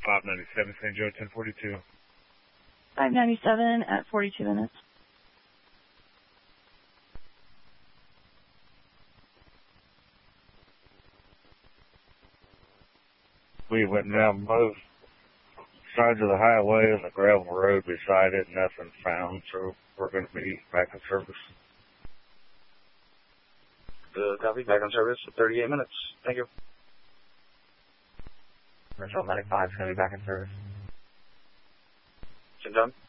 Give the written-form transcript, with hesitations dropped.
597 St. Joe, 1042. 597 at 42 minutes. We went down both sides of the highway and the gravel road beside it, nothing found, so we're going to be back in service. Copy, back on service for 38 minutes. Thank you. Metro Medic 5 is going to be back in service. Jim John?